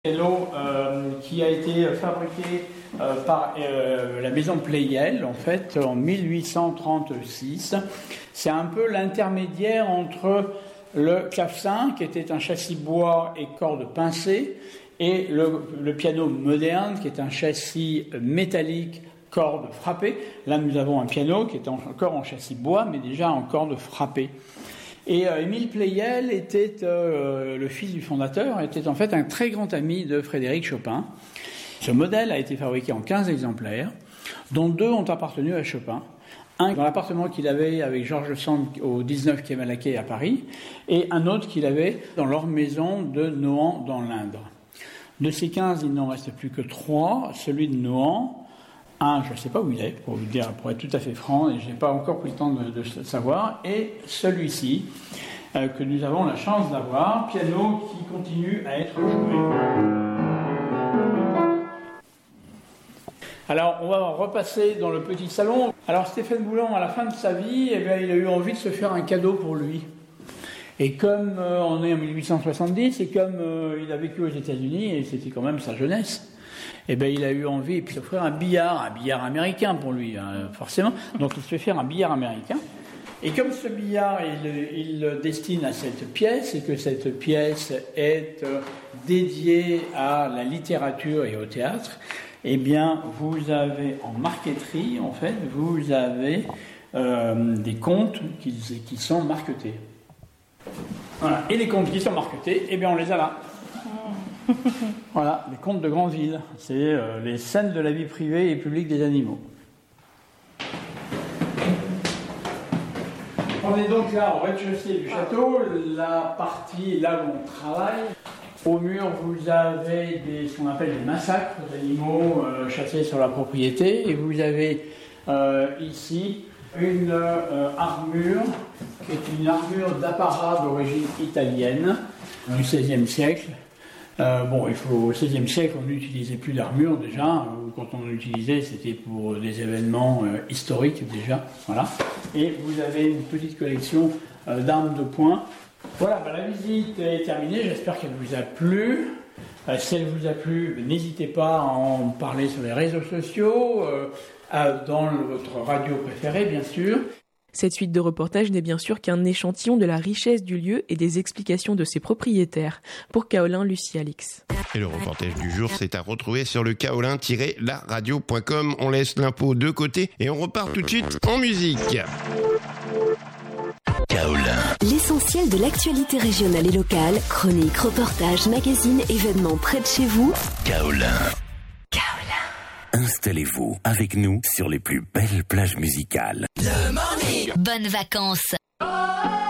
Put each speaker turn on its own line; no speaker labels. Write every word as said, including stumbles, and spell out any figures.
Piano euh, qui a été fabriqué euh, par euh, la maison Pleyel en fait en mille huit cent trente-six. C'est un peu l'intermédiaire entre le clavecin qui était un châssis bois et cordes pincées et le, le piano moderne qui est un châssis métallique cordes frappées. Là nous avons un piano qui est encore en châssis bois mais déjà en cordes frappées. Et euh, Émile Pleyel était euh, le fils du fondateur, était en fait un très grand ami de Frédéric Chopin. Ce modèle a été fabriqué en quinze exemplaires, dont deux ont appartenu à Chopin. Un dans l'appartement qu'il avait avec Georges Sand au dix-neuf quai Malaquais à Paris, et un autre qu'il avait dans leur maison de Nohant dans l'Indre. De ces quinze, il n'en reste plus que trois. Celui de Nohant, un, je ne sais pas où il est, pour vous dire, pour être tout à fait franc, et je n'ai pas encore pris le temps de, de savoir, et celui-ci, euh, que nous avons la chance d'avoir, piano qui continue à être joué. Alors, on va repasser dans le petit salon. Alors, Stéphane Boulan, à la fin de sa vie, eh bien, il a eu envie de se faire un cadeau pour lui. Et comme euh, on est en mille huit cent soixante-dix, et comme euh, il a vécu aux États-Unis, et c'était quand même sa jeunesse, eh ben, il a eu envie de s'offrir un billard, un billard américain pour lui, hein, forcément. Donc il se fait faire un billard américain. Et comme ce billard, il, il le destine à cette pièce, et que cette pièce est euh, dédiée à la littérature et au théâtre, eh bien, vous avez en marqueterie, en fait, vous avez euh, des contes qui, qui sont marquetés. Voilà. Et les contes qui sont marquetés, eh bien, on les a là. Voilà, les contes de Grandville, c'est euh, les scènes de la vie privée et publique des animaux. On est donc là au rez-de-chaussée du château, la partie là où on travaille. Au mur, vous avez des, ce qu'on appelle des massacres d'animaux euh, chassés sur la propriété, et vous avez euh, ici une euh, armure qui est une armure d'apparat d'origine italienne du seizième siècle. Euh, bon, il faut, au seizième siècle, on n'utilisait plus d'armure déjà. Quand on l'utilisait, c'était pour des événements euh, historiques déjà. Voilà. Et vous avez une petite collection euh, d'armes de poing. Voilà, bah, la visite est terminée. J'espère qu'elle vous a plu. Euh, si elle vous a plu, n'hésitez pas à en parler sur les réseaux sociaux, euh, à, dans le, votre radio préférée, bien sûr.
Cette suite de reportages n'est bien sûr qu'un échantillon de la richesse du lieu et des explications de ses propriétaires. Pour Kaolin, Lucie Alix.
Et le reportage du jour, c'est à retrouver sur le kaolin tiret la radio point com. On laisse l'info de côté et on repart tout de suite en musique.
Kaolin. L'essentiel de l'actualité régionale et locale, chroniques, reportages, magazines, événements près de chez vous. Kaolin. Installez-vous avec nous sur les plus belles plages musicales.
Le morning. Bonnes vacances.